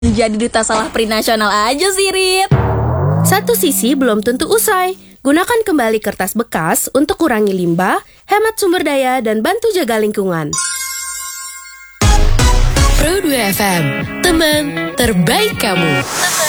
Jadi duta salah print nasional aja sih, Rip. Satu sisi belum tentu usai. Gunakan kembali kertas bekas untuk kurangi limbah, hemat sumber daya, dan bantu jaga lingkungan. Pro 2 FM, teman terbaik kamu.